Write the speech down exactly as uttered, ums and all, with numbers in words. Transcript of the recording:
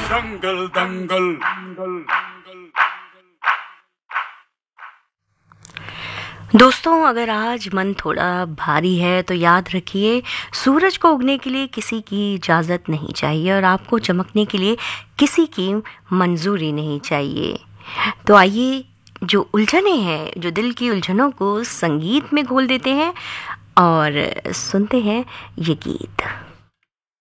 दंगल दंगल। दोस्तों, अगर आज मन थोड़ा भारी है तो याद रखिए, सूरज को उगने के लिए किसी की इजाज़त नहीं चाहिए और आपको चमकने के लिए किसी की मंजूरी नहीं चाहिए। तो आइए, जो उलझने हैं, जो दिल की उलझनों को संगीत में घोल देते हैं और सुनते हैं ये गीत।